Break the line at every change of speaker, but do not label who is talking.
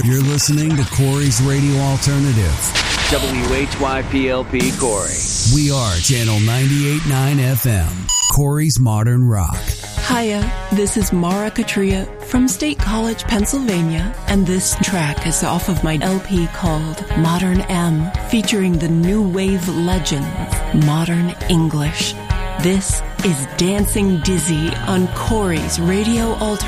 You're listening to Corey's Radio Alternative.
WHYPLP Corey.
We are Channel 98.9 FM, Corey's Modern Rock.
Hiya, this is Mara Katria from State College, Pennsylvania, and this track is off of my LP called Modern M, featuring the new wave legends, Modern English. This is Dancing Dizzy on Corey's Radio Alternative.